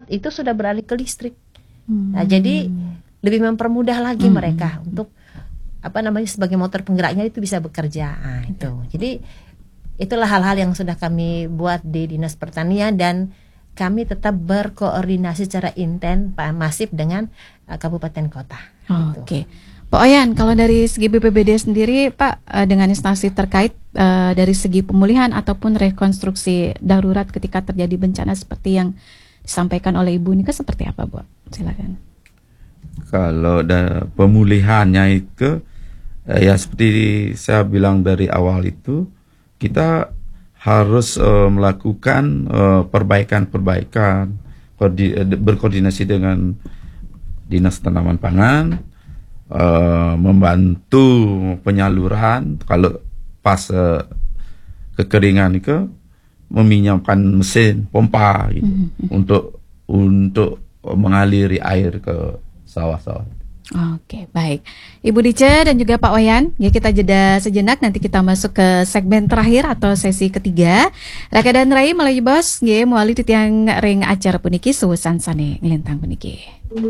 itu sudah beralih ke listrik. Nah, jadi lebih mempermudah lagi mereka untuk sebagai motor penggeraknya itu bisa bekerja. Nah, itu. Jadi itulah hal-hal yang sudah kami buat di Dinas Pertanian, dan kami tetap berkoordinasi secara intens masif dengan kabupaten kota. Oke. Pak Oyan, kalau dari segi BPBD sendiri, Pak, dengan instansi terkait dari segi pemulihan ataupun rekonstruksi darurat ketika terjadi bencana seperti yang disampaikan oleh Ibu Nika, seperti apa, Bu? Silakan. Kalau pemulihannya itu ya seperti saya bilang dari awal itu, kita harus melakukan perbaikan-perbaikan, berkoordinasi dengan Dinas Tanaman Pangan, membantu penyaluran. Kalau pas kekeringan itu meminjamkan mesin pompa gitu, untuk mengaliri air ke sawah-sawah. Oke, baik. Ibu Dice dan juga Pak Wayan, ya kita jeda sejenak, nanti kita masuk ke segmen terakhir atau sesi ketiga. Raka dan Rai melalui bos, ya melalui titiang ring acara puniki suwesan sane ngelintang puniki.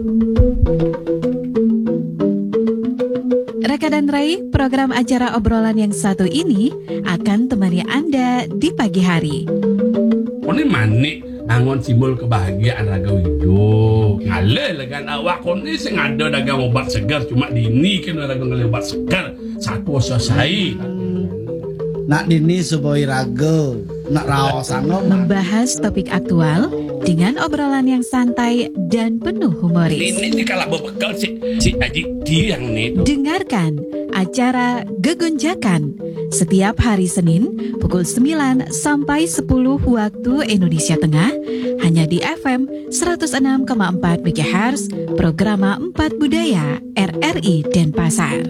Raka dan Rai, program acara obrolan yang satu ini akan temani Anda di pagi hari. Ini manik angon simbol kebahagiaan raga hidup. Ngale legan awak koni sing ada dagang obat segar, cuma dini kan dagang obat segar satu selesai. Nak dini suboi raga, nak raos sangom. Membahas topik aktual dengan obrolan yang santai dan penuh humoris. Ini kalau berbekal si Aji Tiang nih. Dengarkan acara Gegonjakan setiap hari Senin pukul 9 sampai 10 waktu Indonesia Tengah hanya di FM 106,4 MHz Programa 4 Budaya RRI Denpasar.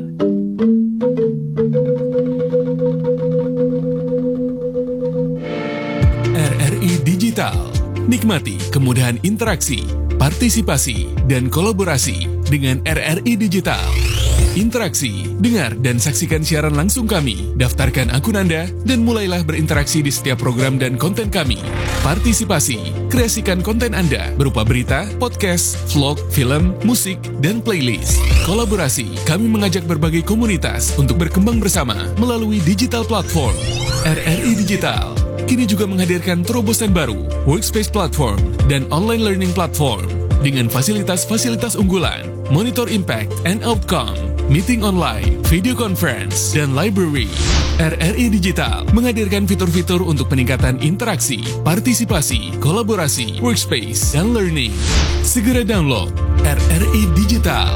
RRI Digital. Nikmati kemudahan interaksi, partisipasi, dan kolaborasi dengan RRI Digital. Interaksi, dengar dan saksikan siaran langsung kami, daftarkan akun Anda, dan mulailah berinteraksi di setiap program dan konten kami. Partisipasi, kreasikan konten Anda berupa berita, podcast, vlog, film, musik, dan playlist. Kolaborasi, kami mengajak berbagai komunitas untuk berkembang bersama melalui digital platform. RRI Digital kini juga menghadirkan terobosan baru, workspace platform, dan online learning platform dengan fasilitas-fasilitas unggulan, monitor impact and outcome, meeting online, video conference, dan library. RRI Digital menghadirkan fitur-fitur untuk peningkatan interaksi, partisipasi, kolaborasi, workspace, dan learning. Segera download RRI Digital.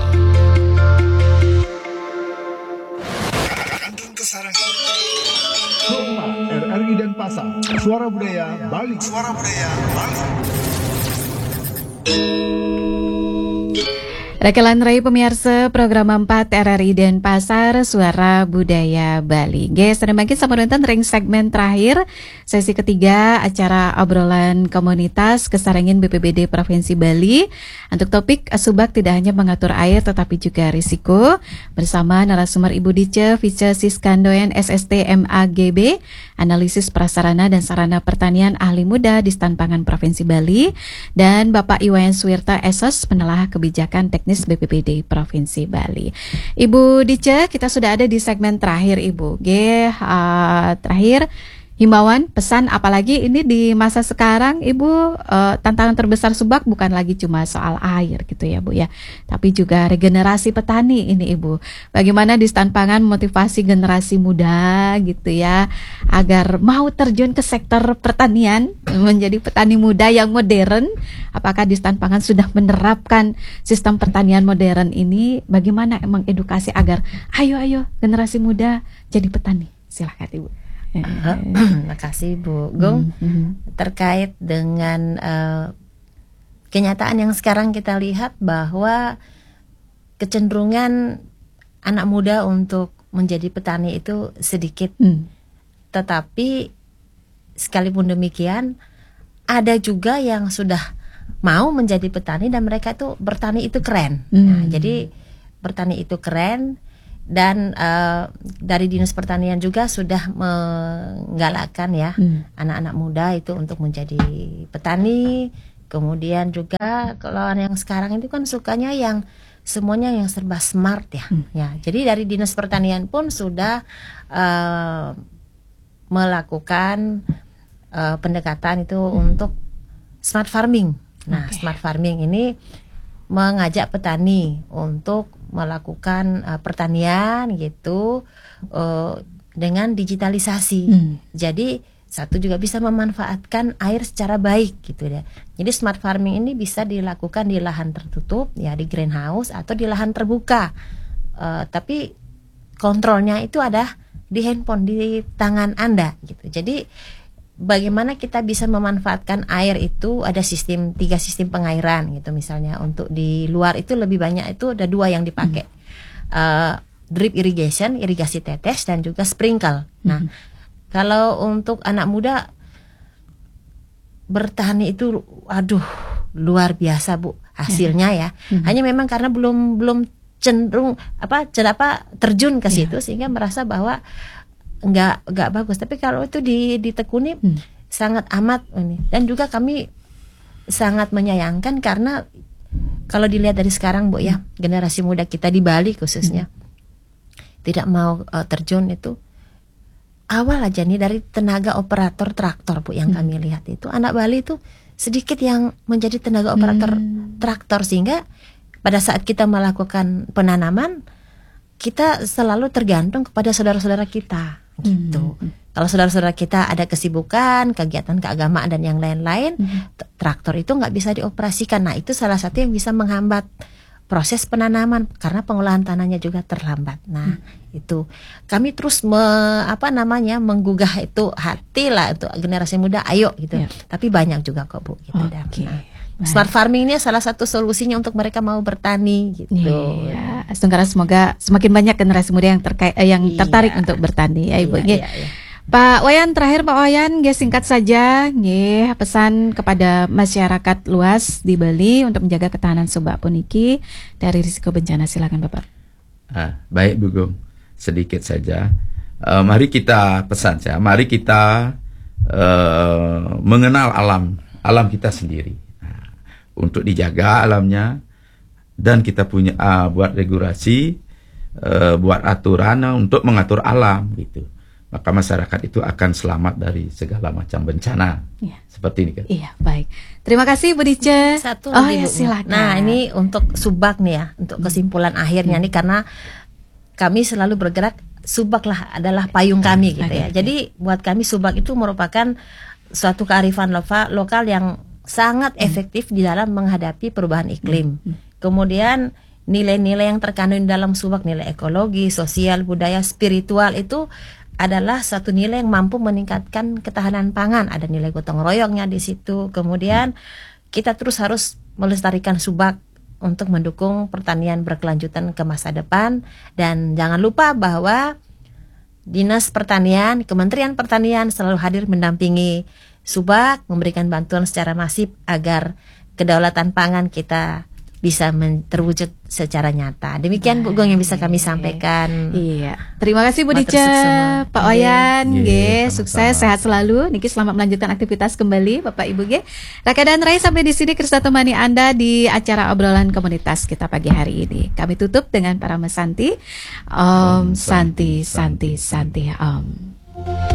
RRI Denpasar, Suara Budaya Bali. Suara Budaya Bali. Rekelan Rai pemirsa program 4 RRI Denpasar Suara Budaya Bali. Guys, sedang bangkit sama nonton ring segmen terakhir sesi ketiga acara obrolan komunitas Kesarangin BPBD Provinsi Bali. Untuk topik subak tidak hanya mengatur air tetapi juga risiko, bersama narasumber Ibu Dice Vice Siskandoyan SST MAGB, analisis prasarana dan sarana pertanian ahli muda di Stan Pangan Provinsi Bali, dan Bapak Iwayan Suwirta Esos, penelah kebijakan teknis BPBD Provinsi Bali. Ibu Dice, kita sudah ada di segmen terakhir, Ibu. Terakhir, himbauan, pesan, apalagi ini di masa sekarang, Ibu, tantangan terbesar subak bukan lagi cuma soal air gitu ya, Bu ya, tapi juga regenerasi petani ini, Ibu. Bagaimana di Stan Pangan motivasi generasi muda gitu ya, agar mau terjun ke sektor pertanian, menjadi petani muda yang modern. Apakah di Stan Pangan sudah menerapkan sistem pertanian modern ini? Bagaimana emang edukasi agar ayo generasi muda jadi petani? Silakan, Ibu. Terima kasih Bu Gong. Terkait dengan kenyataan yang sekarang kita lihat bahwa kecenderungan anak muda untuk menjadi petani itu sedikit. Tetapi sekalipun demikian ada juga yang sudah mau menjadi petani dan mereka itu bertani itu keren. Nah, jadi bertani itu keren. Dan dari Dinas Pertanian juga sudah menggalakkan ya anak-anak muda itu untuk menjadi petani, Kemudian juga kalau yang sekarang itu kan sukanya yang semuanya yang serba smart ya. Ya, jadi dari Dinas Pertanian pun sudah melakukan pendekatan itu untuk smart farming. Nah, smart farming ini mengajak petani untuk melakukan pertanian gitu dengan digitalisasi. Jadi satu juga bisa memanfaatkan air secara baik gitu ya. Jadi smart farming ini bisa dilakukan di lahan tertutup ya, di greenhouse atau di lahan terbuka. Tapi kontrolnya itu ada di handphone, di tangan Anda gitu. Jadi bagaimana kita bisa memanfaatkan air itu, ada 3 sistem pengairan gitu misalnya. Untuk di luar itu lebih banyak, itu ada 2 yang dipakai, drip irrigation, irigasi tetes, dan juga sprinkle. Nah, kalau untuk anak muda bertani itu, aduh luar biasa Bu hasilnya ya. Hanya memang karena belum cenderung terjun ke situ sehingga merasa bahwa nggak bagus. Tapi kalau itu ditekuni sangat amat ini. Dan juga kami sangat menyayangkan karena kalau dilihat dari sekarang Bu ya, generasi muda kita di Bali khususnya tidak mau terjun itu. Awal aja nih dari tenaga operator traktor Bu yang kami lihat itu, anak Bali itu sedikit yang menjadi tenaga operator traktor, sehingga pada saat kita melakukan penanaman kita selalu tergantung kepada saudara-saudara kita gitu. Kalau saudara-saudara kita ada kesibukan, kegiatan keagamaan dan yang lain-lain, traktor itu nggak bisa dioperasikan. Nah, itu salah satu yang bisa menghambat proses penanaman karena pengolahan tanahnya juga terlambat. Nah, itu kami terus menggugah itu hati lah untuk generasi muda, ayo gitu. Tapi banyak juga kok Bu gitu. Smart farming ini salah satu solusinya untuk mereka mau bertani gitu. Iya, semoga semakin banyak generasi muda yang tertarik untuk bertani ya Ibu. Iya. Pak Wayan, terakhir Pak Wayan, singkat saja pesan kepada masyarakat luas di Bali untuk menjaga ketahanan subak puniki dari risiko bencana. Silakan Bapak. Baik Bu Gung, sedikit saja. Mari kita pesan saja. Mari kita mengenal alam kita sendiri. Untuk dijaga alamnya, dan kita punya buat regulasi, buat aturan untuk mengatur alam gitu. Maka masyarakat itu akan selamat dari segala macam bencana. Seperti ini kan. Iya, baik. Terima kasih Bu Dice. Satu lagi Bu. Silakan. Nah, ini untuk subak nih ya, untuk kesimpulan akhirnya nih, karena kami selalu bergerak, subak lah adalah payung kami gitu ya. Jadi buat kami subak itu merupakan suatu kearifan lokal yang sangat efektif di dalam menghadapi perubahan iklim. Kemudian nilai-nilai yang terkandung dalam subak, nilai ekologi, sosial, budaya, spiritual itu adalah satu nilai yang mampu meningkatkan ketahanan pangan. Ada nilai gotong royongnya di situ. Kemudian kita terus harus melestarikan subak untuk mendukung pertanian berkelanjutan ke masa depan. Dan jangan lupa bahwa Dinas Pertanian, Kementerian Pertanian selalu hadir mendampingi subak, memberikan bantuan secara masif agar kedaulatan pangan kita bisa terwujud secara nyata. Demikian Bu Gong yang bisa kami sampaikan. Iya. Terima kasih Bu Dice, Pak Wayan, sukses, sehat selalu. Niki selamat melanjutkan aktivitas kembali Bapak Ibu Raka dan Rai, sampai di sini Krista temani Anda di acara obrolan komunitas kita pagi hari ini. Kami tutup dengan para mesanti. Om Santi Santi Santi Om.